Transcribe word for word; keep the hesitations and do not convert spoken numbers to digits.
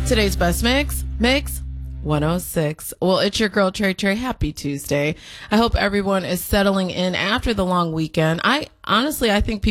Today's best mix, mix one oh six. Well, it's your girl, Trey Trey. Happy Tuesday. I hope everyone is settling in after the long weekend. I honestly, I think people